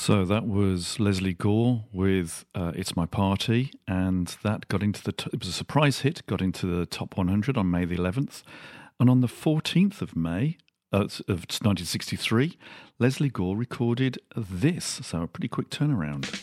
So that was Leslie Gore with "It's My Party," and that got into it was a surprise hit, got into the top 100 on May the 11th, and on the 14th of May of 1963, Leslie Gore recorded this. So a pretty quick turnaround.